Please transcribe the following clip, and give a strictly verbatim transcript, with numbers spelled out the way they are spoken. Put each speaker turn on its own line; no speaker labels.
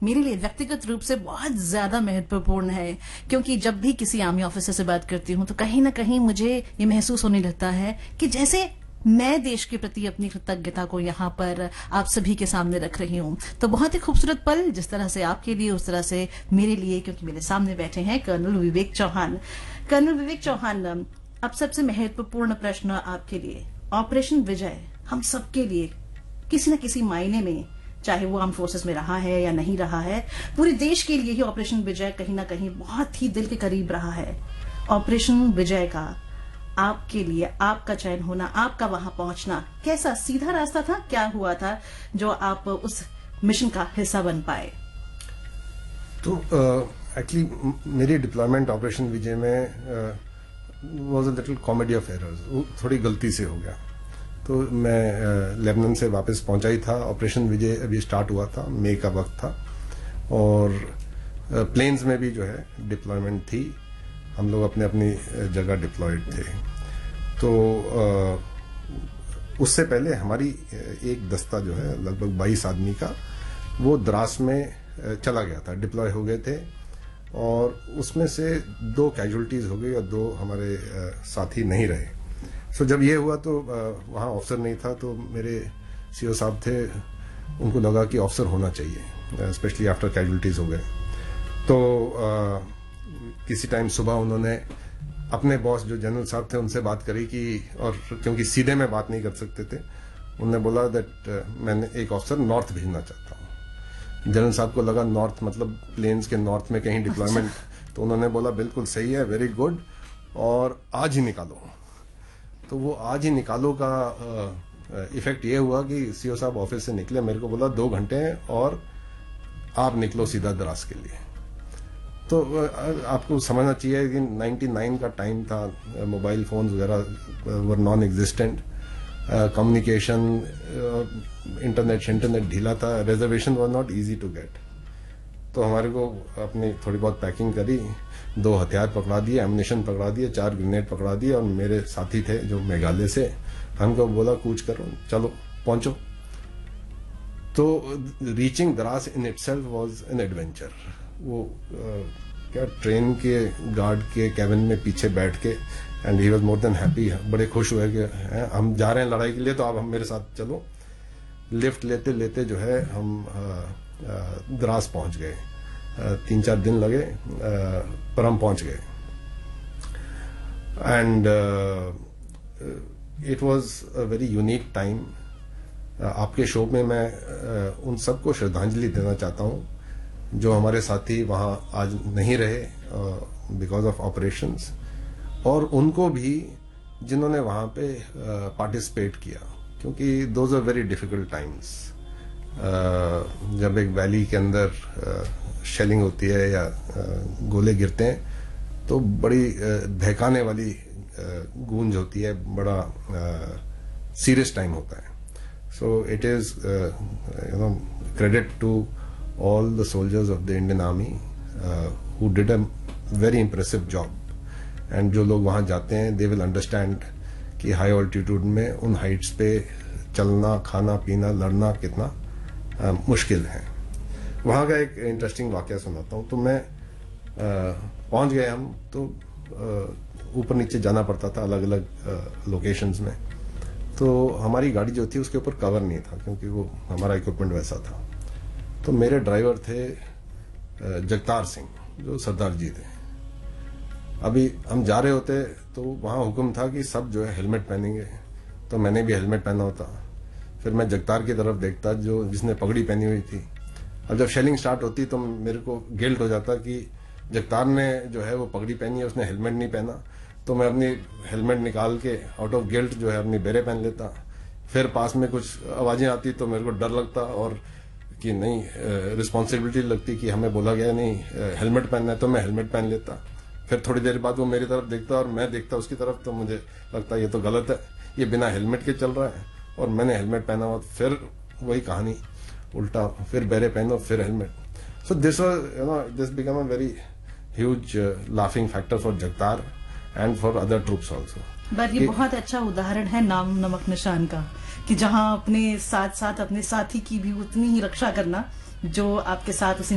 मेरे लिए व्यक्तिगत रूप से बहुत ज्यादा महत्वपूर्ण है, क्योंकि जब भी किसी आर्मी ऑफिसर से बात करती हूँ तो कहीं ना कहीं मुझे ये महसूस होने लगता है कि जैसे मैं देश के प्रति अपनी कृतज्ञता को यहाँ पर आप सभी के सामने रख रही हूँ। तो बहुत ही खूबसूरत पल, जिस तरह से आपके लिए उस तरह से मेरे लिए, क्योंकि मेरे सामने बैठे हैं कर्नल विवेक चौहान। कर्नल विवेक चौहान, अब सबसे महत्वपूर्ण प्रश्न आपके लिए, ऑपरेशन विजय हम सबके लिए किसी न किसी मायने में, चाहे वो आर्म फोर्सेस में रहा है या नहीं रहा है, पूरे देश के लिए ही ऑपरेशन विजय कहीं ना कहीं बहुत ही दिल के करीब रहा है। ऑपरेशन विजय का आपके लिए, आपका चयन होना, आपका वहां पहुंचना, कैसा सीधा रास्ता था, क्या हुआ था जो आप उस मिशन का हिस्सा बन पाए?
तो एक्चुअली uh, मेरी डिप्लॉयमेंट ऑपरेशन विजय में was a little comedy of errors, थोड़ी गलती से हो गया। तो मैं लेबनान uh, से वापस पहुंचा ही था, ऑपरेशन विजय अभी स्टार्ट हुआ था, मई का वक्त था, और प्लेन्स uh, में भी जो है डिप्लॉयमेंट थी, हम लोग अपने अपनी जगह डिप्लॉयड थे। तो आ, उससे पहले हमारी एक दस्ता जो है लगभग बाईस आदमी का, वो द्रास में चला गया था, डिप्लॉय हो गए थे, और उसमें से दो कैजुअलिटीज हो गई और दो हमारे साथी नहीं रहे। सो जब ये हुआ तो वहाँ ऑफिसर नहीं था, तो मेरे सीओ साहब थे, उनको लगा कि ऑफिसर होना चाहिए, स्पेशली आफ्टर कैजुअलिटीज हो गए। तो आ, किसी टाइम सुबह उन्होंने अपने बॉस जो जनरल साहब थे उनसे बात करी कि, और क्योंकि सीधे में बात नहीं कर सकते थे, उन्होंने बोला दैट मैंने एक ऑफिसर नॉर्थ भेजना चाहता हूँ। जनरल साहब को लगा नॉर्थ मतलब प्लेन्स के नॉर्थ में कहीं डिप्लॉयमेंट, तो उन्होंने बोला बिल्कुल सही है, वेरी गुड, और आज ही निकालो। तो वो आज ही निकालो का इफेक्ट ये हुआ कि सीओ साहब ऑफिस से निकले, मेरे को बोला दो घंटे हैं और आप निकलो सीधा द्रास के लिए। तो आपको समझना चाहिए कि निन्यानवे का टाइम था, मोबाइल फोन्स वगैरह were non existent, communication, internet internet ढीला था, reservation were not easy to get. तो हमारे को अपनी थोड़ी बहुत पैकिंग करी, दो हथियार पकड़ा दिए, एमुनेशन पकड़ा दिए, चार ग्रेनेड पकड़ा दिए, और मेरे साथी थे जो मेघालय से, हमको बोला कूच करो, चलो पहुंचो। तो reaching Dras in itself was an adventure. वो आ, क्या ट्रेन के गार्ड के कैबिन में पीछे बैठ के, and he was more than happy, बड़े खुश हुए कि हम जा रहे हैं लड़ाई के लिए, तो आप हम मेरे साथ चलो। लिफ्ट लेते लेते जो है हम आ, आ, द्रास पहुंच गए, आ, तीन चार दिन लगे, आ, पर हम पहुंच गए। And it was a very unique time. आपके शो में मैं आ, उन सबको श्रद्धांजलि देना चाहता हूं जो हमारे साथी वहां आज नहीं रहे बिकॉज ऑफ ऑपरेशंस, और उनको भी जिन्होंने वहां पे पार्टिसिपेट किया, क्योंकि those are very difficult times. जब एक वैली के अंदर शेलिंग होती है या गोले गिरते हैं तो बड़ी बहकाने वाली गूंज होती है, बड़ा सीरियस टाइम होता है। So it is you know credit to all the soldiers of the Indian Army uh, who did a very impressive job, and जो लोग वहां जाते हैं they will understand कि हाई ऑल्टीट्यूड में उन हाइट्स पे चलना, खाना पीना, लड़ना कितना uh, मुश्किल है। वहां का एक इंटरेस्टिंग वाकया सुनाता हूँ। तो मैं uh, पहुंच गए हम, तो uh, ऊपर नीचे जाना पड़ता था अलग अलग लोकेशंस में। तो हमारी गाड़ी जो थी उसके ऊपर कवर नहीं था, क्योंकि वो हमारा इक्विपमेंट वैसा था। तो मेरे ड्राइवर थे जगतार सिंह, जो सरदार जी थे। अभी हम जा रहे होते तो वहां हुक्म था कि सब जो है हेलमेट पहनेंगे, तो मैंने भी हेलमेट पहना होता। फिर मैं जगतार की तरफ देखता जो जिसने पगड़ी पहनी हुई थी। अब जब शेलिंग स्टार्ट होती तो मेरे को गिल्ट हो जाता कि जगतार ने जो है वो पगड़ी पहनी है, उसने हेलमेट नहीं पहना। तो मैं अपनी हेलमेट निकाल के आउट ऑफ गिल्ट जो है अपनी बेरे पहन लेता। फिर पास में कुछ आवाजें आती तो मेरे को डर लगता, और कि नहीं रिस्पॉन्सिबिलिटी लगती कि हमें बोला गया नहीं हेलमेट पहनना है, तो मैं हेलमेट पहन लेता। फिर थोड़ी देर बाद वो मेरी तरफ देखता और मैं देखता उसकी तरफ, तो मुझे लगता ये तो गलत है, ये बिना हेलमेट के चल रहा है, और मैंने हेलमेट पहना हुआ। फिर वही कहानी उल्टा, फिर बेरे पहनो, फिर helmet. So this was you know this become a very huge laughing factor for Jagtar and for other troops also.
But ये बहुत अच्छा उदाहरण है नाम नमक निशान का, कि जहां अपने साथ साथ अपने साथी की भी उतनी ही रक्षा करना जो आपके साथ उसी